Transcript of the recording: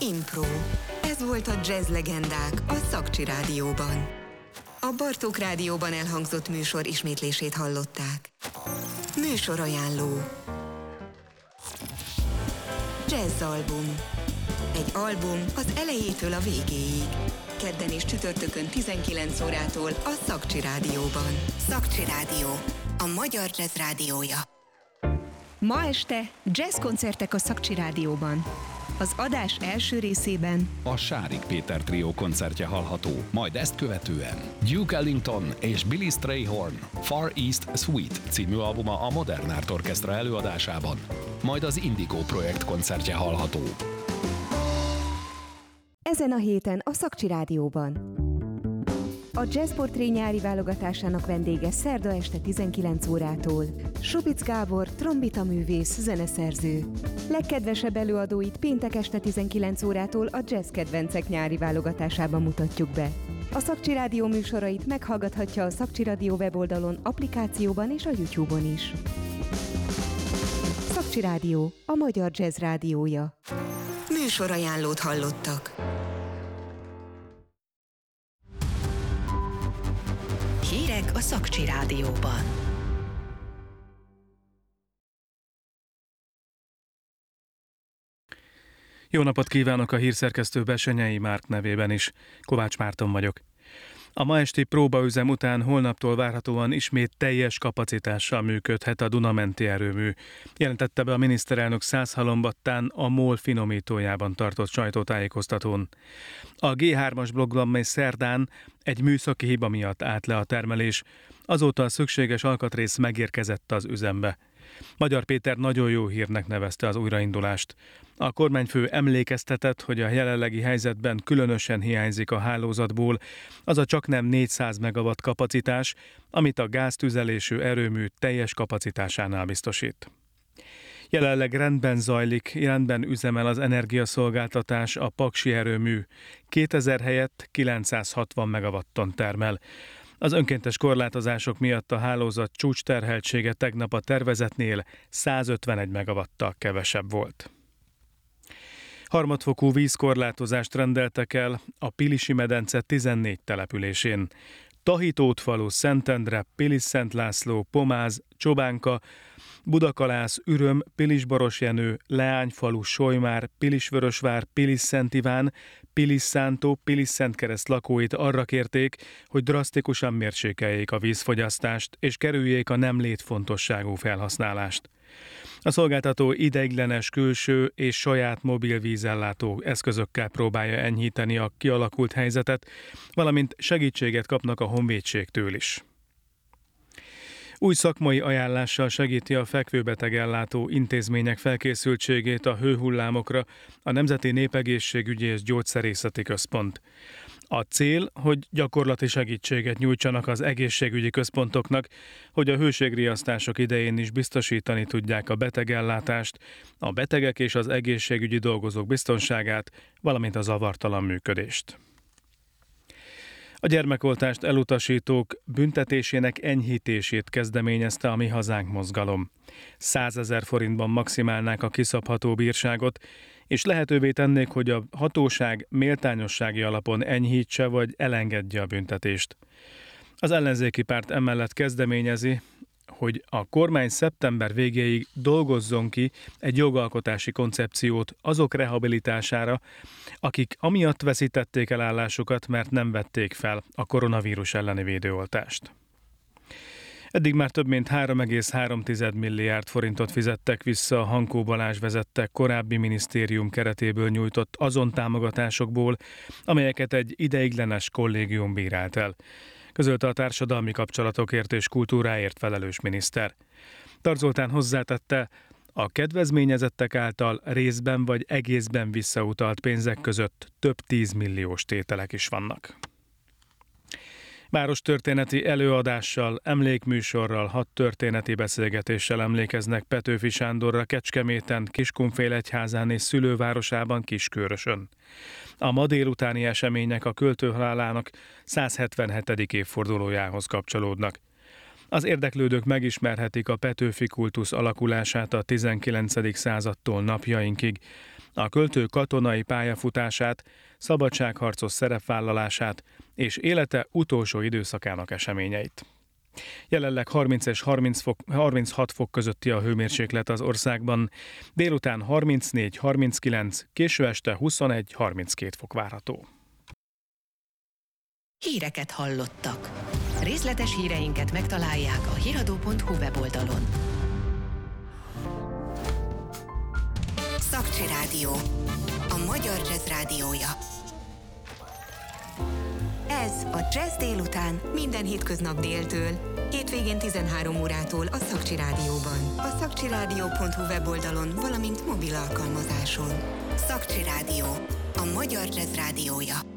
Impro. Ez volt a Jazz Legendák a Szakcsi Rádióban. A Bartók Rádióban elhangzott műsor ismétlését hallották. Műsorajánló. Jazz album. Egy album az elejétől a végéig. Kedden és csütörtökön 19 órától a Szakcsi Rádióban. Szakcsi Rádió. A magyar jazz rádiója. Ma este jazzkoncertek a Szakcsi Rádióban. Az adás első részében a Sárik Péter trió koncertje hallható, majd ezt követően Duke Ellington és Billy Strayhorn Far East Suite című albuma a Modern Art Orchestra előadásában, majd az Indigo projekt koncertje hallható. Ezen a héten a Szakcsi Rádióban. A Jazzportré nyári válogatásának vendége szerda este 19 órától. Subic Gábor, trombitaművész, zeneszerző. Legkedvesebb előadóit péntek este 19 órától a Jazz Kedvencek nyári válogatásában mutatjuk be. A Szakcsi Rádió műsorait meghallgathatja a Szakcsi Rádió weboldalon, applikációban és a YouTube-on is. Szakcsi Rádió, a magyar jazz rádiója. Műsorajánlót hallottak. Hírek a Szakcsi Rádióban. Jó napot kívánok a hírszerkesztő Bessenyei Márk nevében is. Kovács Márton vagyok. A ma esti próbaüzem után holnaptól várhatóan ismét teljes kapacitással működhet a Duna-menti erőmű, jelentette be a miniszterelnök Szászhalombattán a MOL finomítójában tartott sajtótájékoztatón. A G3-as blokkban még szerdán egy műszaki hiba miatt állt le a termelés, azóta a szükséges alkatrész megérkezett az üzembe. Magyar Péter nagyon jó hírnek nevezte az újraindulást. A kormányfő emlékeztetett, hogy a jelenlegi helyzetben különösen hiányzik a hálózatból az a csaknem 400 megawatt kapacitás, amit a gáztüzelésű erőmű teljes kapacitásánál biztosít. Jelenleg rendben üzemel az energiaszolgáltatás, a paksi erőmű 2000 helyett 960 megawatton termel. Az önkéntes korlátozások miatt a hálózat csúcsterheltsége tegnap a tervezetnél 151 megawattal kevesebb volt. Harmadfokú vízkorlátozást rendeltek el a Pilisi-medence 14 településén. Tahitótfalu, Szentendre, Pilis-Szent László, Pomáz, Csobánka, Budakalász, Üröm, Pilisborosjenő, Leányfalu, Solymár, Pilisvörösvár, Pilis-Szent Iván, Pilis-Szántó, Pilis-Szentkereszt lakóit arra kérték, hogy drasztikusan mérsékeljék a vízfogyasztást és kerüljék a nem létfontosságú felhasználást. A szolgáltató ideiglenes külső és saját mobil vízellátó eszközökkel próbálja enyhíteni a kialakult helyzetet, valamint segítséget kapnak a honvédségtől is. Új szakmai ajánlással segíti a fekvőbetegellátó intézmények felkészültségét a hőhullámokra a Nemzeti Népegészségügyi és Gyógyszerészeti Központ. A cél, hogy gyakorlati segítséget nyújtsanak az egészségügyi központoknak, hogy a hőségriasztások idején is biztosítani tudják a betegellátást, a betegek és az egészségügyi dolgozók biztonságát, valamint a zavartalan működést. A gyermekoltást elutasítók büntetésének enyhítését kezdeményezte a Mi Hazánk mozgalom. 100 000 forintban maximálnák a kiszabható bírságot, és lehetővé tennék, hogy a hatóság méltányossági alapon enyhítse vagy elengedje a büntetést. Az ellenzéki párt emellett kezdeményezi, hogy a kormány szeptember végéig dolgozzon ki egy jogalkotási koncepciót azok rehabilitására, akik amiatt veszítették el állásukat, mert nem vették fel a koronavírus elleni védőoltást. Eddig már több mint 3,3 milliárd forintot fizettek vissza a Hankó Balázs vezette korábbi minisztérium keretéből nyújtott azon támogatásokból, amelyeket egy ideiglenes kollégium bírált el, közölte a társadalmi kapcsolatokért és kultúráért felelős miniszter. Tarts Zoltán hozzátette, a kedvezményezettek által részben vagy egészben visszautalt pénzek között több 10 milliós tételek is vannak. Várostörténeti előadással, emlékműsorral, 6 történeti beszélgetéssel emlékeznek Petőfi Sándorra Kecskeméten, Kiskunfélegyházán és szülővárosában, Kiskörösön. A ma délutáni események a költő halálának 177. évfordulójához kapcsolódnak. Az érdeklődők megismerhetik a Petőfi kultusz alakulását a 19. századtól napjainkig, a költő katonai pályafutását, szabadságharcos szerepvállalását és élete utolsó időszakának eseményeit. Jelenleg 30 és 36 fok közötti a hőmérséklet az országban, délután 34-39, késő este 21-32 fok várható. Híreket hallottak. Részletes híreinket megtalálják a hiradó.hu weboldalon. Szakcsi Rádió, a magyar jazz rádiója. Ez a Jazz délután minden hétköznap déltől, hétvégén 13 órától a Szakcsi Rádióban. A szakcsiradio.hu weboldalon, valamint mobil alkalmazáson. Szakcsi Rádió, a magyar jazz rádiója.